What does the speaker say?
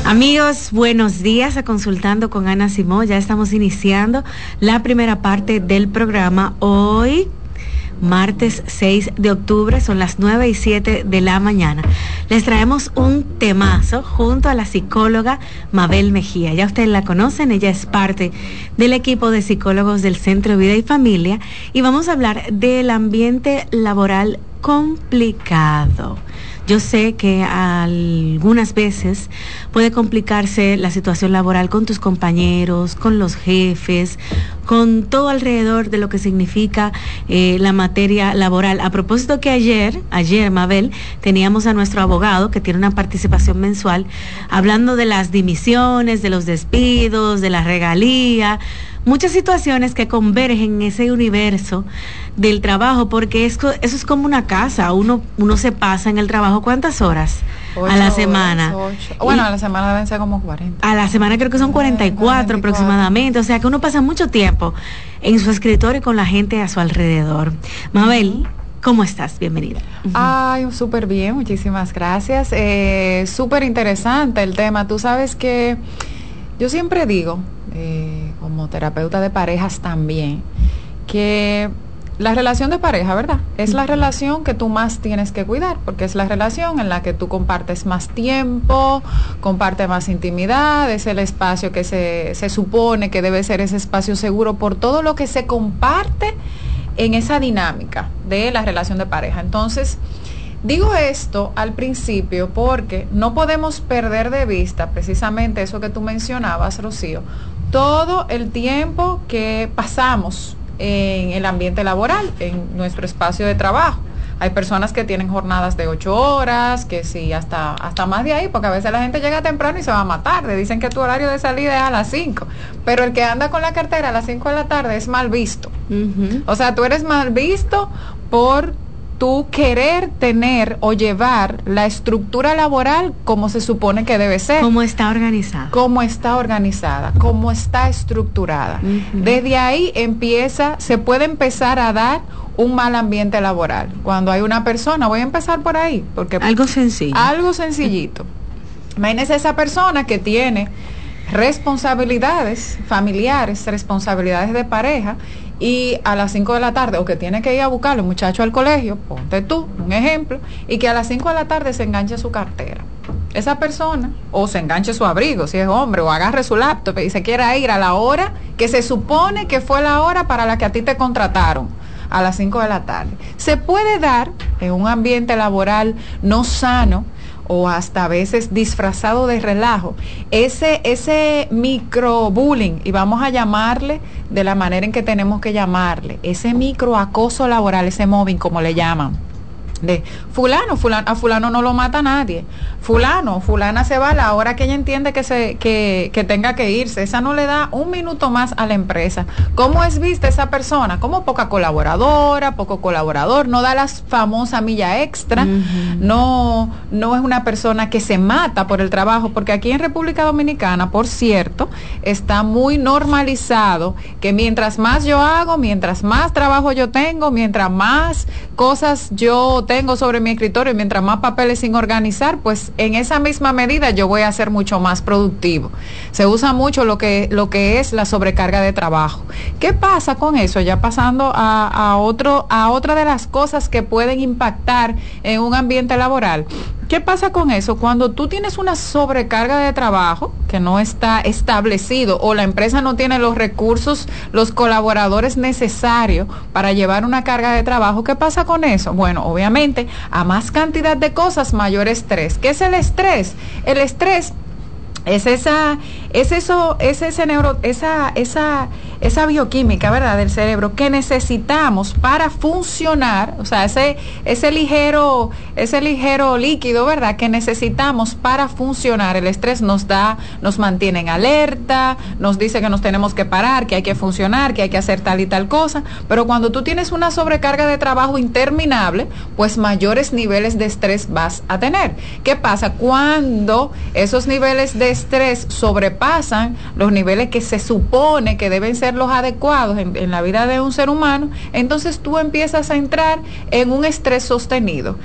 Amigos, buenos días a Consultando con Ana Simó. Ya estamos iniciando la primera parte del programa. Hoy, martes 6 de octubre, son las 9:07 de la mañana. Les traemos un temazo junto a la psicóloga Mabel Mejía. Ya ustedes la conocen, ella es parte del equipo de psicólogos del Centro Vida y Familia y vamos a hablar del ambiente laboral complicado. Yo sé que algunas veces puede complicarse la situación laboral con tus compañeros, con los jefes, con todo alrededor de lo que significa la materia laboral. A propósito que ayer, Mabel, teníamos a nuestro abogado que tiene una participación mensual hablando de las dimisiones, de los despidos, de la regalía, muchas situaciones que convergen en ese universo del trabajo, porque eso es como una casa. Uno se pasa en el trabajo, ¿cuántas horas? 8 a la semana. Bueno, a la semana deben ser como 40. A la semana creo que son 44 aproximadamente, o sea que uno pasa mucho tiempo en su escritorio y con la gente a su alrededor. Mabel, ¿cómo estás? Bienvenida. Ay, súper bien, muchísimas gracias. Súper interesante el tema. Tú sabes que yo siempre digo, como terapeuta de parejas también, que la relación de pareja, ¿verdad? Es la relación que tú más tienes que cuidar, porque es la relación en la que tú compartes más tiempo, compartes más intimidad, es el espacio que se supone que debe ser ese espacio seguro por todo lo que se comparte en esa dinámica de la relación de pareja. Entonces, digo esto al principio porque no podemos perder de vista precisamente eso que tú mencionabas, Rocío, todo el tiempo que pasamos en el ambiente laboral, en nuestro espacio de trabajo. Hay personas que tienen jornadas de 8 horas, que sí, hasta más de ahí, porque a veces la gente llega temprano y se va más tarde. Dicen que tu horario de salida es a las 5, pero el que anda con la cartera a las 5 de la tarde es mal visto. O sea, tú eres mal visto por tú querer tener o llevar la estructura laboral como se supone que debe ser. ¿Cómo está organizada? Cómo está organizada, cómo está estructurada. Desde ahí se puede empezar a dar un mal ambiente laboral. Cuando hay una persona, voy a empezar por ahí, porque algo sencillo. Algo sencillito. Imagínese esa persona que tiene responsabilidades familiares, responsabilidades de pareja, y a las 5 de la tarde, o que tiene que ir a buscar a los muchachos al colegio, ponte tú, un ejemplo, y que a las 5 de la tarde se enganche su cartera. Esa persona, o se enganche su abrigo, si es hombre, o agarre su laptop y se quiera ir a la hora que se supone que fue la hora para la que a ti te contrataron, a las 5 de la tarde. Se puede dar en un ambiente laboral no sano, o hasta a veces disfrazado de relajo, ese microbullying, y vamos a llamarle de la manera en que tenemos que llamarle, ese microacoso laboral, ese mobbing como le llaman, de a fulano no lo mata nadie, fulana se va a la hora que ella entiende que tenga que irse, esa no le da un minuto más a la empresa. ¿Cómo es vista esa persona? Como poco colaborador, no da la famosa milla extra, no es una persona que se mata por el trabajo, porque aquí en República Dominicana, por cierto, está muy normalizado que mientras más yo hago, mientras más trabajo yo tengo, mientras más cosas yo tengo sobre mi escritorio, mientras más papeles sin organizar, pues en esa misma medida yo voy a ser mucho más productivo. Se usa mucho lo que es la sobrecarga de trabajo. ¿Qué pasa con eso? Ya pasando a otra de las cosas que pueden impactar en un ambiente laboral. ¿Qué pasa con eso? Cuando tú tienes una sobrecarga de trabajo que no está establecido, o la empresa no tiene los recursos, los colaboradores necesarios para llevar una carga de trabajo, ¿qué pasa con eso? Bueno, obviamente, a más cantidad de cosas, mayor estrés. ¿Qué es el estrés? El estrés es esa bioquímica, ¿verdad?, del cerebro que necesitamos para funcionar, o sea, ese ligero líquido, ¿verdad?, que necesitamos para funcionar. El estrés nos mantiene en alerta, nos dice que nos tenemos que parar, que hay que funcionar, que hay que hacer tal y tal cosa, pero cuando tú tienes una sobrecarga de trabajo interminable, pues mayores niveles de estrés vas a tener. ¿Qué pasa? Cuando esos niveles de estrés sobrepasan los niveles que se supone que deben ser los adecuados en la vida de un ser humano, entonces tú empiezas a entrar en un estrés sostenido.